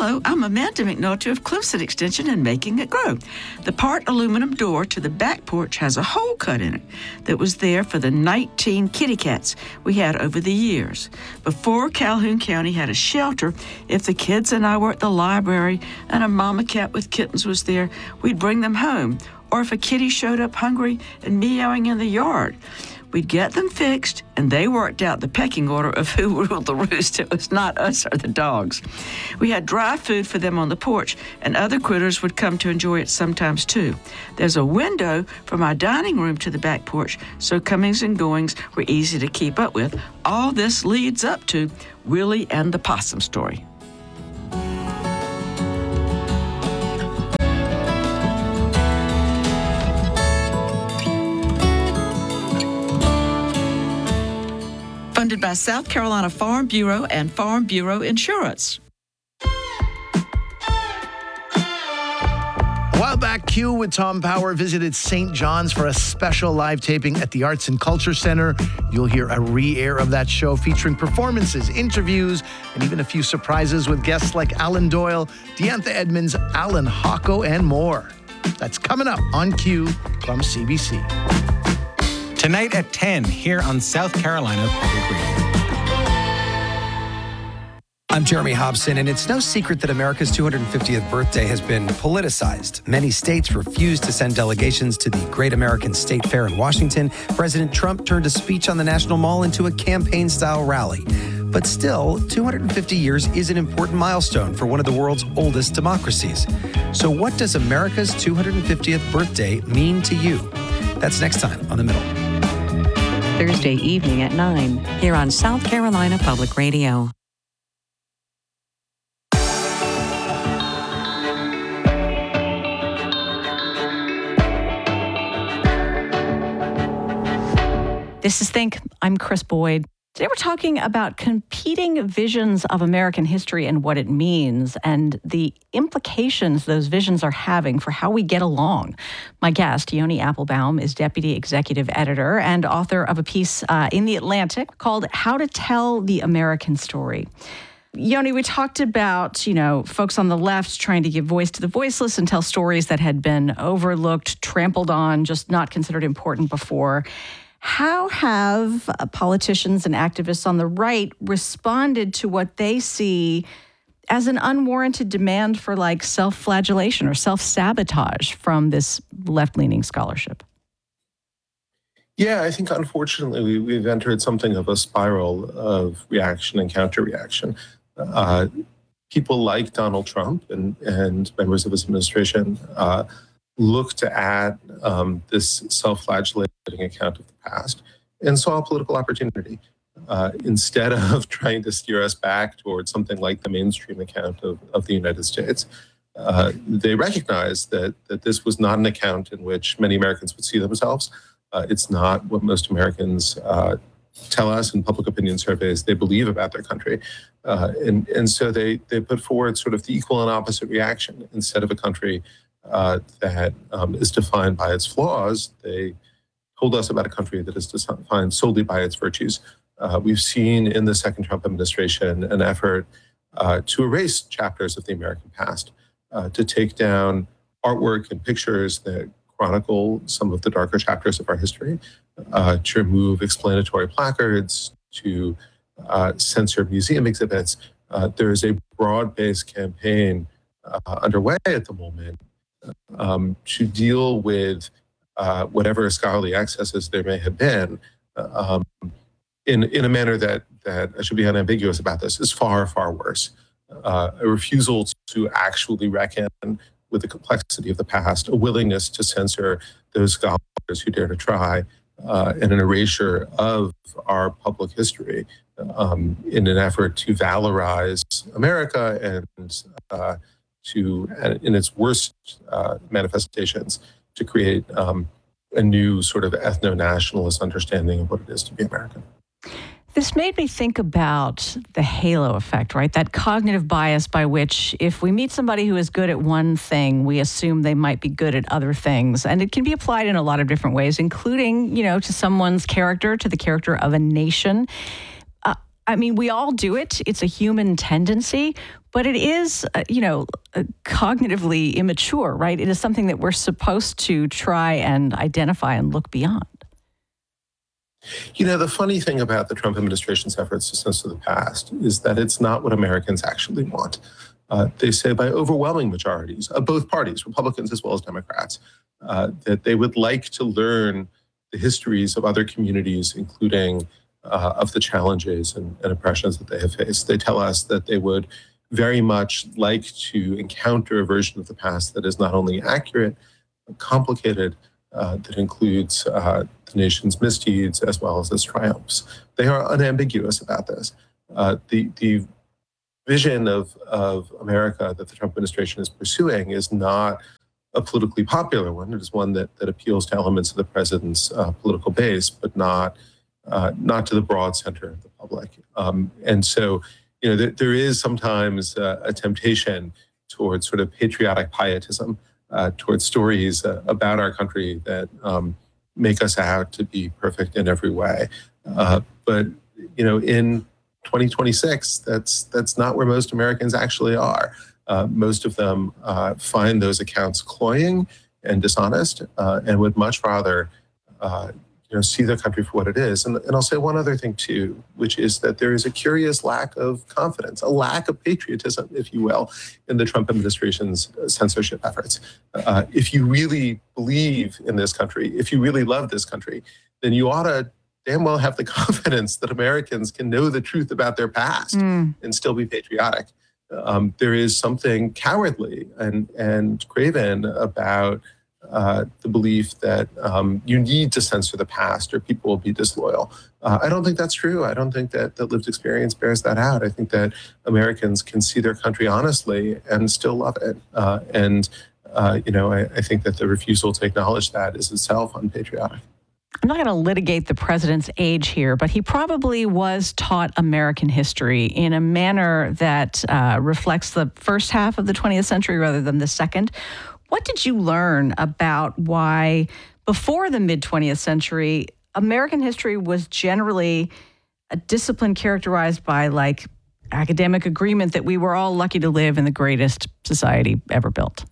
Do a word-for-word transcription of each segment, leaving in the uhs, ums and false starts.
Hello, I'm Amanda McNulty of Clemson Extension and Making It Grow. The part aluminum door to the back porch has a hole cut in it that was there for the nineteen kitty cats we had over the years. Before Calhoun County had a shelter, if the kids and I were at the library and a mama cat with kittens was there, we'd bring them home. Or if a kitty showed up hungry and meowing in the yard, we'd get them fixed, and they worked out the pecking order of who ruled the roost. It was not us or the dogs. We had dry food for them on the porch, and other critters would come to enjoy it sometimes too. There's a window from our dining room to the back porch, so comings and goings were easy to keep up with. All this leads up to Willie and the Possum story. Funded by South Carolina Farm Bureau and Farm Bureau Insurance. A while back, Q with Tom Power visited Saint John's for a special live taping at the Arts and Culture Center. You'll hear a re-air of that show featuring performances, interviews, and even a few surprises with guests like Alan Doyle, Deantha Edmonds, Alan Hocko, and more. That's coming up on Q from C B C. Tonight at ten, here on South Carolina Public Radio. I'm Jeremy Hobson, and it's no secret that America's two hundred fiftieth birthday has been politicized. Many states refused to send delegations to the Great American State Fair in Washington. President Trump turned a speech on the National Mall into a campaign-style rally. But still, two hundred fifty years is an important milestone for one of the world's oldest democracies. So what does America's two hundred fiftieth birthday mean to you? That's next time on The Middle. Thursday evening at nine, here on South Carolina Public Radio. This is Think. I'm Chris Boyd. Today we're talking about competing visions of American history and what it means and the implications those visions are having for how we get along. My guest, Yoni Applebaum, is Deputy Executive Editor and author of a piece uh, in The Atlantic called How to Tell the American Story. Yoni, we talked about, you know, folks on the left trying to give voice to the voiceless and tell stories that had been overlooked, trampled on, just not considered important before. How have politicians and activists on the right responded to what they see as an unwarranted demand for like self-flagellation or self-sabotage from this left-leaning scholarship? Yeah, I think unfortunately we, we've entered something of a spiral of reaction and counter-reaction. Uh, people like Donald Trump and, and members of his administration uh, looked at um, this self-flagellating account of the past and saw a political opportunity. Uh, instead of trying to steer us back towards something like the mainstream account of, of the United States, uh, they recognized that, that this was not an account in which many Americans would see themselves. Uh, it's not what most Americans uh, tell us in public opinion surveys they believe about their country. Uh, and, and so they, they put forward sort of the equal and opposite reaction. Instead of a country uh, that um, is defined by its flaws, they told us about a country that is defined solely by its virtues. Uh, we've seen in the second Trump administration an effort uh, to erase chapters of the American past, uh, to take down artwork and pictures that chronicle some of the darker chapters of our history, uh, to remove explanatory placards, to uh, censor museum exhibits. Uh, there is a broad-based campaign uh, underway at the moment um, to deal with uh, whatever scholarly excesses there may have been um, in, in a manner that, that I should be unambiguous about this, is far, far worse. Uh, a refusal to actually reckon with the complexity of the past, a willingness to censor those scholars who dare to try, uh, and an erasure of our public history um, in an effort to valorize America and uh, to, in its worst uh, manifestations, to create um, a new sort of ethno-nationalist understanding of what it is to be American. This made me think about the halo effect, right? That cognitive bias by which if we meet somebody who is good at one thing, we assume they might be good at other things. And it can be applied in a lot of different ways, including, you know, to someone's character, to the character of a nation. Uh, I mean, we all do it. It's a human tendency, but it is, uh, you know, uh, cognitively immature, right? It is something that we're supposed to try and identify and look beyond. You know, the funny thing about the Trump administration's efforts to censor the past is that it's not what Americans actually want. Uh, they say by overwhelming majorities of both parties, Republicans as well as Democrats, uh, that they would like to learn the histories of other communities, including uh, of the challenges and, and oppressions that they have faced. They tell us that they would very much like to encounter a version of the past that is not only accurate, but complicated, uh, that includes uh, the nation's misdeeds as well as its triumphs. They are unambiguous about this. Uh, the, the vision of, of America that the Trump administration is pursuing is not a politically popular one. It is one that, that appeals to elements of the president's uh, political base, but not uh, not to the broad center of the public. Um, and so, you know, there, there is sometimes uh, a temptation towards sort of patriotic pietism, uh, towards stories uh, about our country that um, make us out to be perfect in every way. Uh, but, you know, in twenty twenty-six, that's that's not where most Americans actually are. Uh, most of them uh, find those accounts cloying and dishonest, uh, and would much rather, uh, you know, see their country for what it is. And, and I'll say one other thing too, which is that there is a curious lack of confidence, a lack of patriotism, if you will, in the Trump administration's censorship efforts. Uh, if you really believe in this country, if you really love this country, then you ought to damn well have the confidence that Americans can know the truth about their past mm. and still be patriotic. Um, there is something cowardly and, and craven about uh, the belief that um, you need to censor the past or people will be disloyal. Uh, I don't think that's true. I don't think that, that lived experience bears that out. I think that Americans can see their country honestly and still love it. Uh, and, uh, you know, I, I think that the refusal to acknowledge that is itself unpatriotic. I'm not going to litigate the president's age here, but he probably was taught American history in a manner that uh, reflects the first half of the twentieth century rather than the second. What did you learn about why, before the mid-twentieth century, American history was generally a discipline characterized by, like, academic agreement that we were all lucky to live in the greatest society ever built?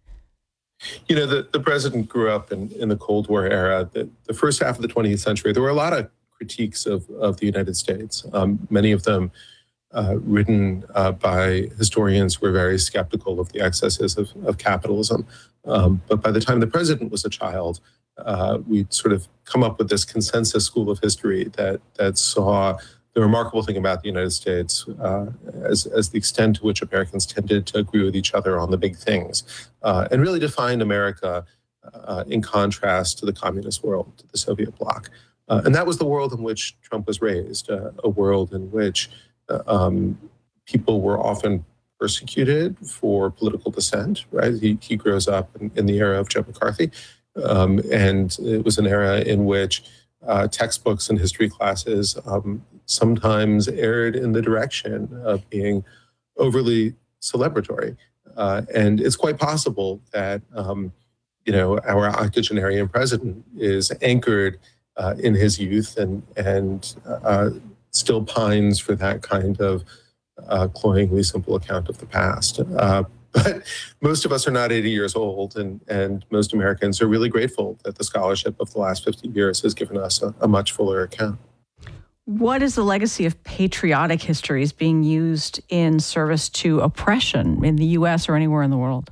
You know, the, the president grew up in, in the Cold War era. The, the first half of the twentieth century, there were a lot of critiques of, of the United States, um, many of them uh, written uh, by historians who were very skeptical of the excesses of, of capitalism. Um, but by the time the president was a child, uh, we'd sort of come up with this consensus school of history that, that saw the remarkable thing about the United States uh, as, as the extent to which Americans tended to agree with each other on the big things, uh, and really defined America uh, in contrast to the communist world, to the Soviet bloc. Uh, and that was the world in which Trump was raised, uh, a world in which uh, um, people were often persecuted for political dissent, right? He, he grows up in, in the era of Joe McCarthy, um, and it was an era in which Uh, textbooks and history classes um, sometimes erred in the direction of being overly celebratory. Uh, and it's quite possible that, um, you know, our octogenarian president is anchored uh, in his youth and, and uh, still pines for that kind of uh, cloyingly simple account of the past. Uh, But most of us are not eighty years old, and, and most Americans are really grateful that the scholarship of the last fifty years has given us a, a much fuller account. What is the legacy of patriotic histories being used in service to oppression in the U S or anywhere in the world?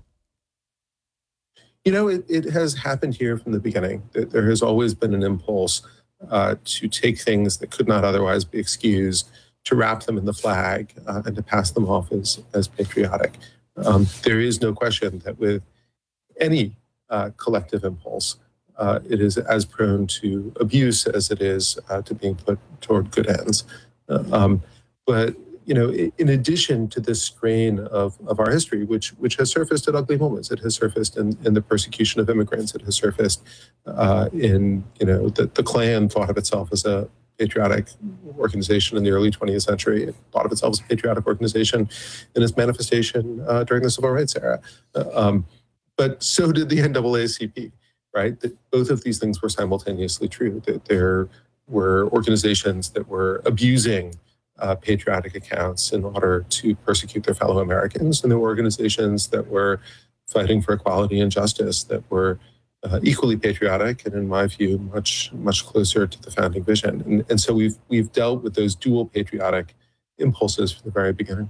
You know, it, it has happened here from the beginning. There has always been an impulse uh, to take things that could not otherwise be excused, to wrap them in the flag, uh, and to pass them off as, as patriotic. Um, there is no question that with any uh, collective impulse, uh, it is as prone to abuse as it is uh, to being put toward good ends. Uh, um, but, you know, in addition to this strain of, of our history, which which has surfaced at ugly moments, it has surfaced in, in the persecution of immigrants, it has surfaced uh, in, you know, the, the Klan thought of itself as a patriotic organization in the early twentieth century. It thought of itself as a patriotic organization in its manifestation uh, during the Civil Rights era. Uh, um, but so did the N double A C P, right? That both of these things were simultaneously true. That there were organizations that were abusing uh, patriotic accounts in order to persecute their fellow Americans. And there were organizations that were fighting for equality and justice that were uh, equally patriotic and, in my view, much much closer to the founding vision. And, and so we've we've dealt with those dual patriotic impulses from the very beginning.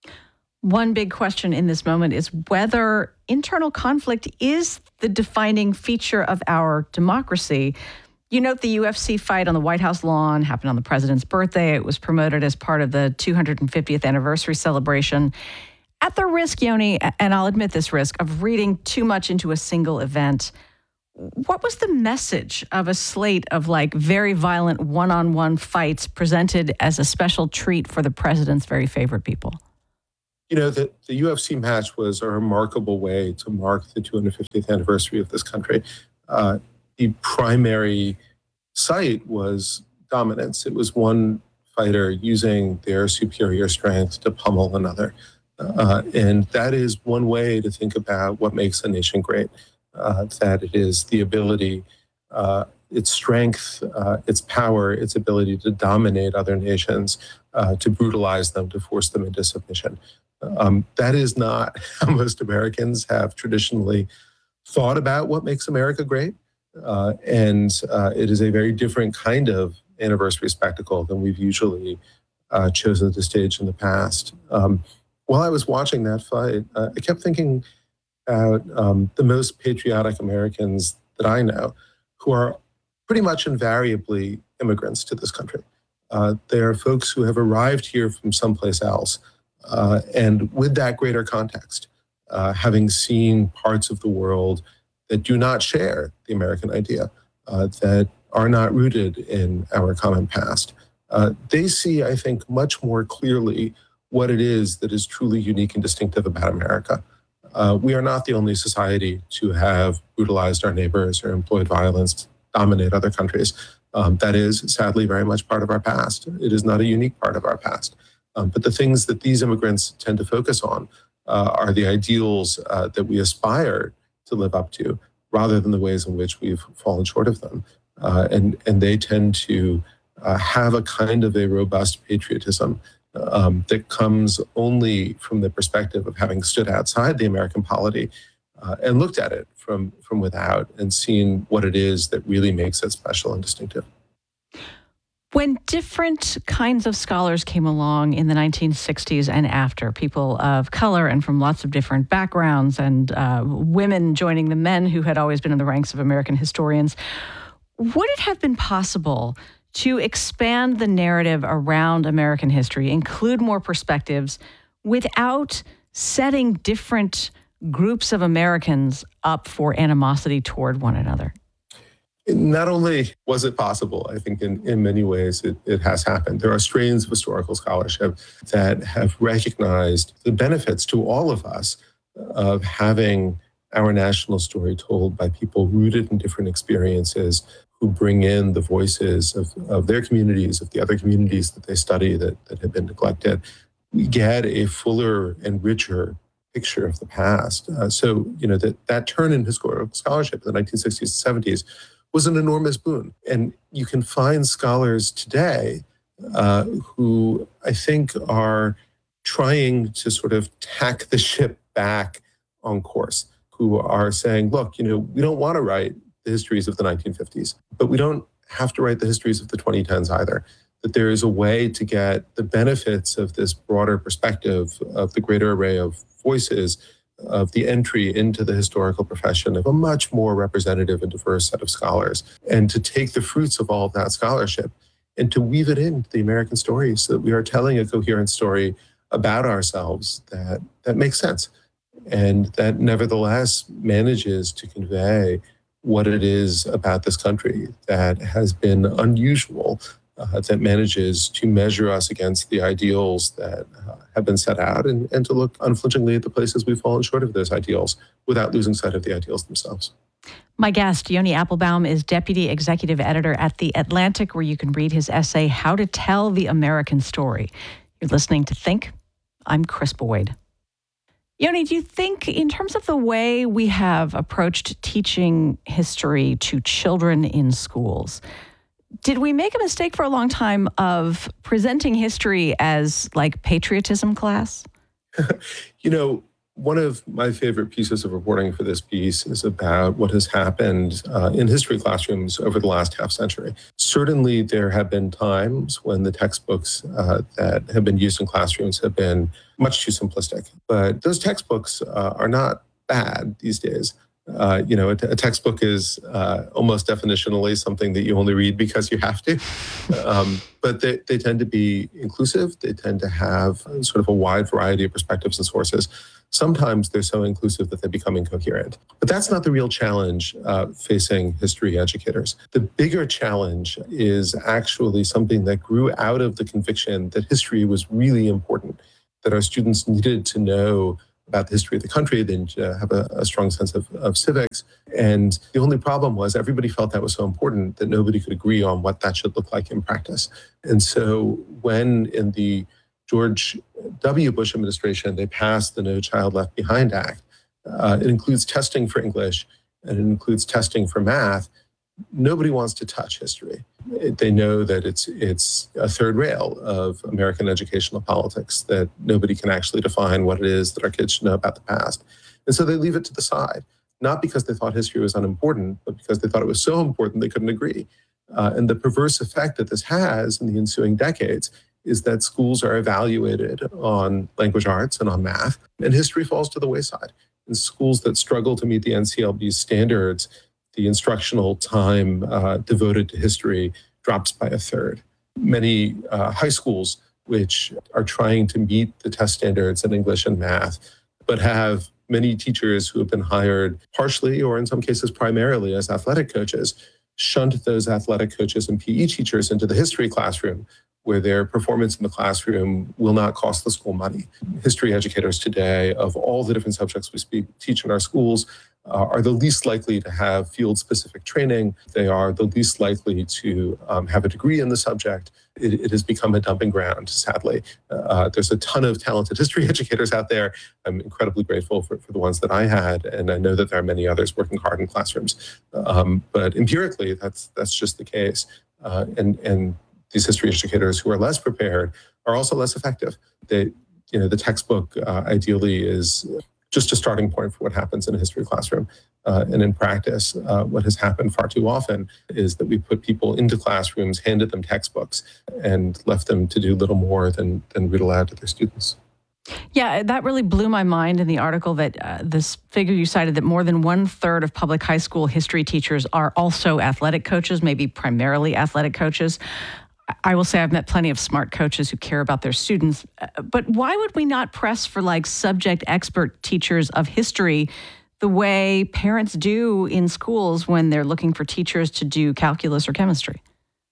One big question in this moment is whether internal conflict is the defining feature of our democracy. You note the U F C fight on the White House lawn happened on the president's birthday. It was promoted as part of the two hundred fiftieth anniversary celebration. At the risk, Yoni, and I'll admit this risk, of reading too much into a single event, what was the message of a slate of like very violent one-on-one fights presented as a special treat for the president's very favorite people? You know, the, the U F C match was a remarkable way to mark the two hundred fiftieth anniversary of this country. Uh, the primary site was dominance. It was one fighter using their superior strength to pummel another. Uh, and that is one way to think about what makes a nation great, uh, that it is the ability, uh, its strength, uh, its power, its ability to dominate other nations, uh, to brutalize them, to force them into submission. Um, that is not how most Americans have traditionally thought about what makes America great. Uh, and uh, it is a very different kind of anniversary spectacle than we've usually uh, chosen to stage in the past. Um, while I was watching that fight, uh, I kept thinking about um, the most patriotic Americans that I know, who are pretty much invariably immigrants to this country. Uh, they are folks who have arrived here from someplace else. Uh, and with that greater context, uh, having seen parts of the world that do not share the American idea, uh, that are not rooted in our common past, uh, they see, I think, much more clearly what it is that is truly unique and distinctive about America. Uh, we are not the only society to have brutalized our neighbors or employed violence, dominate other countries. Um, that is, sadly, very much part of our past. It is not a unique part of our past. Um, but the things that these immigrants tend to focus on uh, are the ideals uh, that we aspire to live up to, rather than the ways in which we've fallen short of them. Uh, and, and they tend to uh, have a kind of a robust patriotism um, that comes only from the perspective of having stood outside the American polity uh, and looked at it from, from without and seen what it is that really makes it special and distinctive. When different kinds of scholars came along in the nineteen sixties and after, people of color and from lots of different backgrounds, and uh, women joining the men who had always been in the ranks of American historians, would it have been possible to expand the narrative around American history, include more perspectives, without setting different groups of Americans up for animosity toward one another? Not only was it possible, I think in, in many ways it, it has happened. There are strains of historical scholarship that have recognized the benefits to all of us of having our national story told by people rooted in different experiences, who bring in the voices of, of their communities, of the other communities that they study that, that have been neglected. We get a fuller and richer picture of the past. Uh, so, you know, that, that turn in historical scholarship in the nineteen sixties and seventies was an enormous boon. And you can find scholars today uh, who I think are trying to sort of tack the ship back on course, who are saying, look, you know, we don't want to write the histories of the nineteen fifties, but we don't have to write the histories of the twenty tens either. That there is a way to get the benefits of this broader perspective of the greater array of voices, of the entry into the historical profession of a much more representative and diverse set of scholars, and to take the fruits of all of that scholarship and to weave it into the American story so that we are telling a coherent story about ourselves that, that makes sense and that nevertheless manages to convey what it is about this country that has been unusual, uh, that manages to measure us against the ideals that uh, have been set out and, and to look unflinchingly at the places we've fallen short of those ideals without losing sight of the ideals themselves. My guest, Yoni Appelbaum, is Deputy Executive Editor at The Atlantic, where you can read his essay, How to Tell the American Story. You're listening to Think. I'm Chris Boyd. Yoni, do you think, in terms of the way we have approached teaching history to children in schools, Did we make a mistake for a long time of presenting history as like patriotism class? You know, one of my favorite pieces of reporting for this piece is about what has happened uh, in history classrooms over the last half century. Certainly, there have been times when the textbooks uh, that have been used in classrooms have been much too simplistic. But those textbooks uh, are not bad these days. Uh, you know, a, a textbook is uh, almost definitionally something that you only read because you have to. Um, but they, they tend to be inclusive. They tend to have sort of a wide variety of perspectives and sources. Sometimes they're so inclusive that they become incoherent. But that's not the real challenge uh, facing history educators. The bigger challenge is actually something that grew out of the conviction that history was really important, that our students needed to know about the history of the country, they uh, have a, a strong sense of, of civics. And the only problem was everybody felt that was so important that nobody could agree on what that should look like in practice. And so when in the George W. Bush administration, they passed the No Child Left Behind Act, uh, it includes testing for English and it includes testing for math. Nobody wants to touch history. They know that it's it's a third rail of American educational politics, that nobody can actually define what it is that our kids should know about the past. And so they leave it to the side, not because they thought history was unimportant, but because they thought it was so important they couldn't agree. Uh, and the perverse effect that this has in the ensuing decades is that schools are evaluated on language arts and on math, and history falls to the wayside. In schools that struggle to meet the N C L B's standards, the instructional time uh, devoted to history drops by a third. Many uh, high schools, which are trying to meet the test standards in English and math, but have many teachers who have been hired partially or in some cases primarily as athletic coaches, shunt those athletic coaches and P E teachers into the history classroom, where their performance in the classroom will not cost the school money. History educators today, of all the different subjects we speak, teach in our schools, uh, are the least likely to have field-specific training. They are the least likely to um, have a degree in the subject. It, it has become a dumping ground, sadly. Uh, there's a ton of talented history educators out there. I'm incredibly grateful for, for the ones that I had, and I know that there are many others working hard in classrooms. Um, but empirically, that's that's just the case. Uh, and and these history educators who are less prepared are also less effective. They, you know, the textbook uh, ideally is just a starting point for what happens in a history classroom. Uh, and in practice, uh, what has happened far too often is that we put people into classrooms, handed them textbooks, and left them to do little more than, than read aloud to their students. Yeah, that really blew my mind in the article, that uh, this figure you cited, that more than one third of public high school history teachers are also athletic coaches, maybe primarily athletic coaches. I will say I've met plenty of smart coaches who care about their students, but why would we not press for like subject expert teachers of history the way parents do in schools when they're looking for teachers to do calculus or chemistry?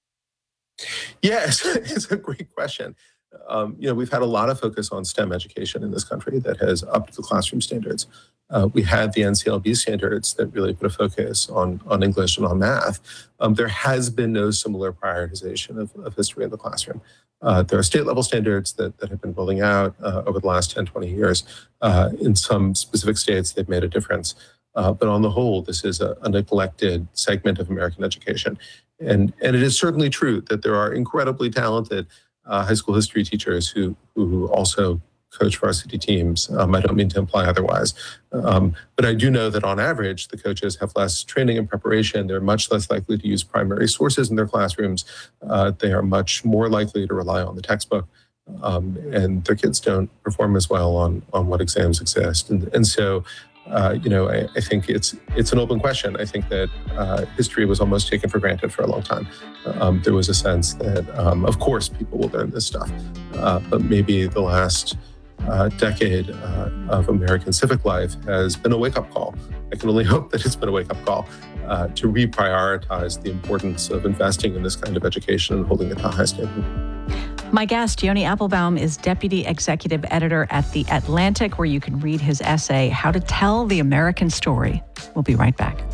Yes, it's a great question. Um, you know, we've had a lot of focus on STEM education in this country that has upped the classroom standards. Uh, we had the N C L B standards that really put a focus on, on English and on math. Um, there has been no similar prioritization of, of history in the classroom. Uh, there are state level standards that, that have been rolling out uh, over the last ten, twenty years. Uh, in some specific states, they've made a difference. Uh, but on the whole, this is a, a neglected segment of American education. And, and it is certainly true that there are incredibly talented uh, high school history teachers who, who also coach varsity teams. Um, I don't mean to imply otherwise. Um, but I do know that on average, the coaches have less training and preparation. They're much less likely to use primary sources in their classrooms. Uh, they are much more likely to rely on the textbook. Um, and their kids don't perform as well on, on what exams exist. And, and so, uh, you know, I, I think it's it's an open question. I think that uh, history was almost taken for granted for a long time. Um, there was a sense that, um, of course, people will learn this stuff. Uh, but maybe the last Uh, decade uh, of American civic life has been a wake-up call. I can only hope that it's been a wake-up call uh, to reprioritize the importance of investing in this kind of education and holding it to a high standard. My guest, Yoni Applebaum, is Deputy Executive Editor at The Atlantic, where you can read his essay, How to Tell the American Story. We'll be right back.